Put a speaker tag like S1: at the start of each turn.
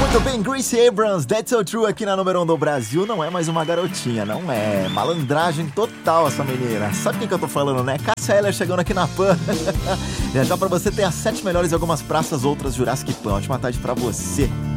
S1: Muito bem, Gracie Abrams, That's So True aqui na número 1 do Brasil. Não é mais uma garotinha, não é. Malandragem total essa menina. Sabe quem que eu tô falando, né? Cássia Eller chegando aqui na Pan. Já pra você ter as 7 melhores e algumas praças, outras Jurassic Pan. Ótima tarde pra você.